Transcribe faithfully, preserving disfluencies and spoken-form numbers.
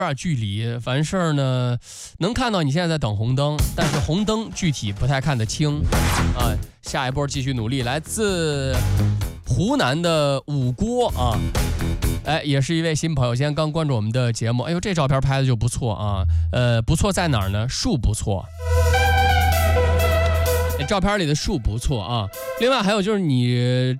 点距离，完事儿呢，能看到你现在在等红灯，但是红灯具体不太看得清啊。下一波继续努力，来自湖南的五锅啊，哎，也是一位新朋友，现在刚关注我们的节目，哎呦，这照片拍的就不错啊，呃，不错在哪儿呢？树不错。照片里的树不错啊，另外还有就是你